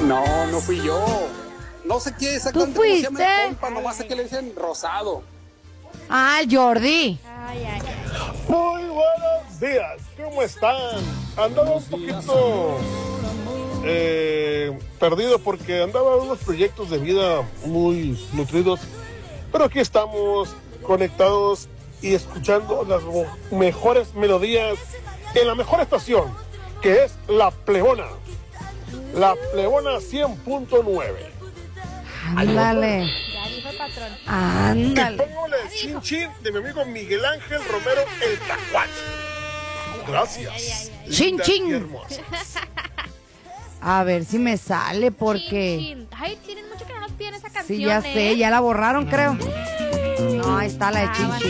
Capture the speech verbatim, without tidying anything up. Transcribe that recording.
No, no fui yo. No sé qué exactamente cómo se llama el compa, nomás sé que le dicen Rosado. Ah, Jordi. Ay, ay, ay. Muy buenos días, ¿cómo están? Andaba un poquito eh, perdido porque andaba en unos proyectos de vida muy nutridos, pero aquí estamos conectados y escuchando las mejores melodías en la mejor estación, que es La Plebona. La Plebona cien punto nueve. Ándale. Ya dijo el patrón. Y Ándale. póngale chin chin de mi amigo Miguel Ángel Romero el Tacuache. Gracias. Ay, ay, ay, ay. Chin, lindas chin. y hermosas. A ver si me sale Chin, porque... chin. Ay, tienen mucho que no nos piden esa canción, Sí, ya ¿eh? sé, ya la borraron, creo. No, ahí está la de Ah, Chin vale. Chin.